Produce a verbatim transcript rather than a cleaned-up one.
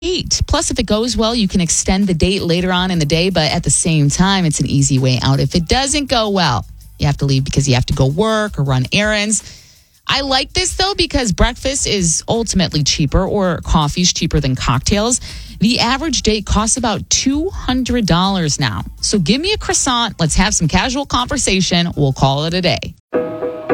date. Plus, if it goes well, you can extend the date later on in the day, but at the same time, it's an easy way out. If it doesn't go well, you have to leave because you have to go work or run errands. I like this, though, because breakfast is ultimately cheaper, or coffee's cheaper than cocktails. The average date costs about two hundred dollars now. So give me a croissant. Let's have some casual conversation. We'll call it a day.